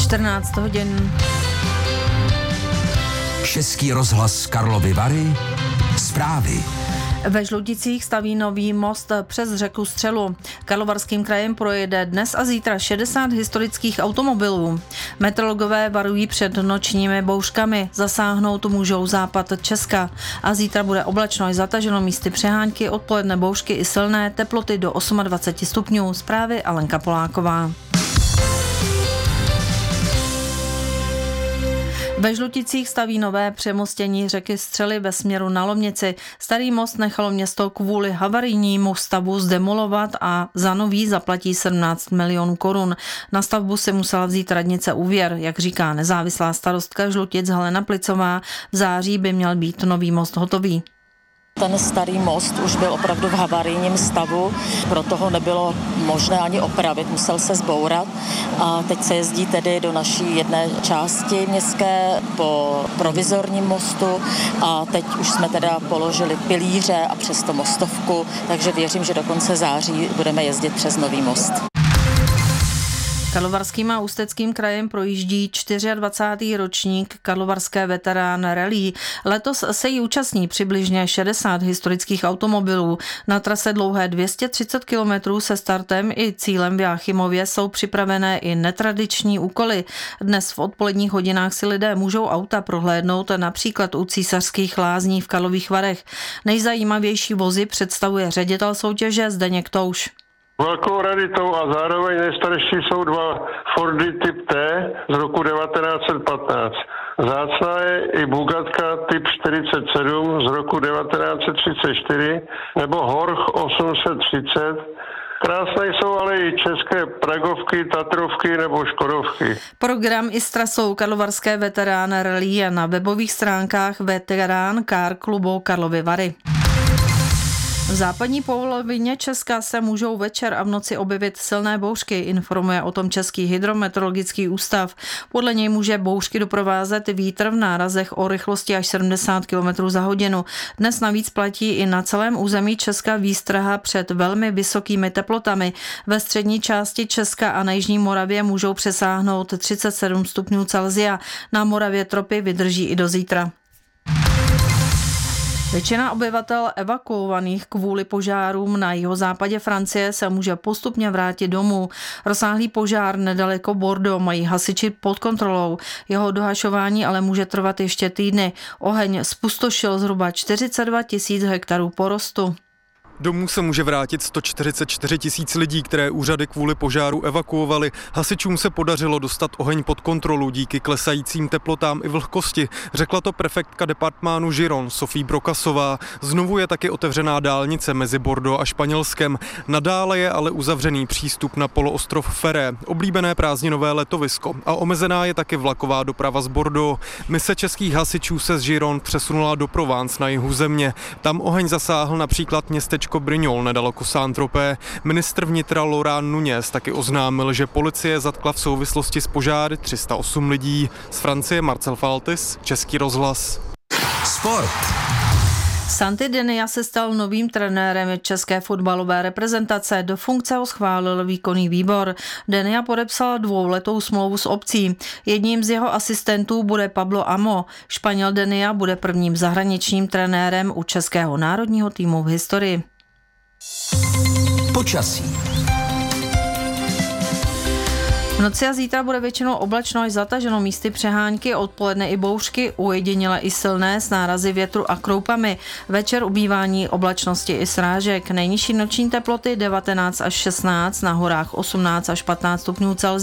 14 hodin. Český rozhlas Karlovy Vary. Zprávy. Ve Žluticích staví nový most přes řeku Střelu. Karlovarským krajem projede dnes a zítra 60 historických automobilů. Meteorologové varují před nočními bouřkami. Zasáhnout můžou západ Česka. A zítra bude oblačno až zataženo, místy přehánky, odpoledne bouřky i silné, teploty do 28 stupňů. Zprávy Alenka Poláková. Ve Žluticích staví nové přemostění řeky Střely ve směru na Lomnici. Starý most nechalo město kvůli havarijnímu stavu zdemolovat a za nový zaplatí 17 milionů korun. Na stavbu si musela vzít radnice úvěr, jak říká nezávislá starostka Žlutic Helena Plicová. V září by měl být nový most hotový. Ten starý most už byl opravdu v havarijním stavu, proto ho nebylo možné ani opravit, musel se zbourat a teď se jezdí tedy do naší jedné části městské po provizorním mostu a teď už jsme teda položili pilíře a přes to mostovku, takže věřím, že do konce září budeme jezdit přes nový most. Karlovarským a Ústeckým krajem projíždí 24. ročník Karlovarské veterán rally. Letos se jí účastní přibližně 60 historických automobilů. Na trase dlouhé 230 km se startem i cílem v Jáchymově jsou připravené i netradiční úkoly. Dnes v odpoledních hodinách si lidé můžou auta prohlédnout například u Císařských lázní v Karlových Varech. Nejzajímavější vozy představuje ředitel soutěže Zdeněk Touš. Velkou raritou a zároveň nejstarší jsou dva Fordy typ T z roku 1915. Vzácná je i Bugatka typ 47 z roku 1934 nebo Horch 830. Krásné jsou ale i české Pragovky, Tatrovky nebo Škodovky. Program i s trasou Karlovarské veterán rally je na webových stránkách Veterán Car Klubu Karlovy Vary. V západní polovině Česka se můžou večer a v noci objevit silné bouřky, informuje o tom Český hydrometeorologický ústav. Podle něj může bouřky doprovázet vítr v nárazech o rychlosti až 70 km za hodinu. Dnes navíc platí i na celém území Česka výstraha před velmi vysokými teplotami. Ve střední části Česka a na jižní Moravě můžou přesáhnout 37 stupňů Celsia. Na Moravě tropy vydrží i do zítra. Většina obyvatel evakuovaných kvůli požárům na jihozápadě Francie se může postupně vrátit domů. Rozsáhlý požár nedaleko Bordeaux mají hasiči pod kontrolou. Jeho dohašování ale může trvat ještě týdny. Oheň zpustošil zhruba 42 000 hektarů porostu. Domů se může vrátit 144 000 lidí, které úřady kvůli požáru evakuovali. Hasičům se podařilo dostat oheň pod kontrolu díky klesajícím teplotám i vlhkosti, řekla to prefektka departmánu Giron Sophie Brokasová. Znovu je taky otevřená dálnice mezi Bordeaux a Španělskem. Nadále je ale uzavřený přístup na poloostrov Ferré, oblíbené prázdninové letovisko, a omezená je taky vlaková doprava z Bordeaux. Mise českých hasičů se z Giron přesunula do Provence na jihu země. Tam oheň zasáhl například městečko Brignoles nedaleko Saint-Tropez. Ministr vnitra Laurent Nunez taky oznámil, že policie zatkla v souvislosti s požáry 308 lidí. Z Francie Marcel Faltis, Český rozhlas. Sport. Santi Denia se stal novým trenérem české fotbalové reprezentace. Do funkce ho schválil výkonný výbor. Denia podepsal 2letou smlouvu s opcí. Jedním z jeho asistentů bude Pablo Amo. Španěl Denia bude prvním zahraničním trenérem u českého národního týmu v historii. Počasí. V noci a zítra bude většinou oblačno až zataženo, místy přehánky, odpoledne i bouřky, ujediněle i silné s nárazy větru a kroupami. Večer ubývání oblačnosti i srážek. Nejnižší noční teploty 19 až 16, na horách 18 až 15 stupňů Celsia.